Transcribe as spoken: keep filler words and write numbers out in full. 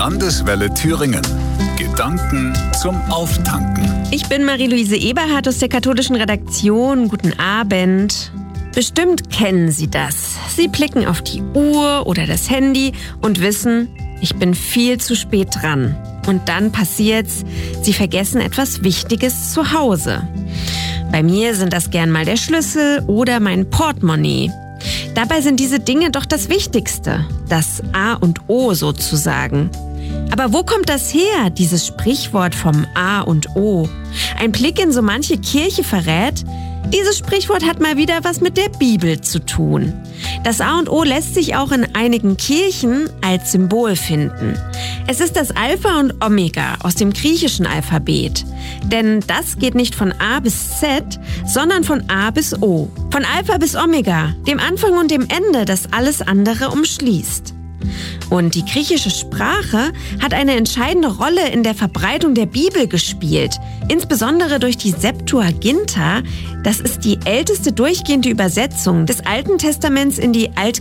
Landeswelle Thüringen. Gedanken zum Auftanken. Ich bin Marie-Louise Eberhardt aus der katholischen Redaktion. Guten Abend. Bestimmt kennen Sie das. Sie blicken auf die Uhr oder das Handy und wissen, ich bin viel zu spät dran. Und dann passiert's, Sie vergessen etwas Wichtiges zu Hause. Bei mir sind das gern mal der Schlüssel oder mein Portemonnaie. Dabei sind diese Dinge doch das Wichtigste, das A und O sozusagen. Aber wo kommt das her, dieses Sprichwort vom A und O? Ein Blick in so manche Kirche verrät, dieses Sprichwort hat mal wieder was mit der Bibel zu tun. Das A und O lässt sich auch in einigen Kirchen als Symbol finden. Es ist das Alpha und Omega aus dem griechischen Alphabet. Denn das geht nicht von A bis Z, sondern von A bis O. Von Alpha bis Omega, dem Anfang und dem Ende, das alles andere umschließt. Und die griechische Sprache hat eine entscheidende Rolle in der Verbreitung der Bibel gespielt, insbesondere durch die Septuaginta. Das ist die älteste durchgehende Übersetzung des Alten Testaments in die Alt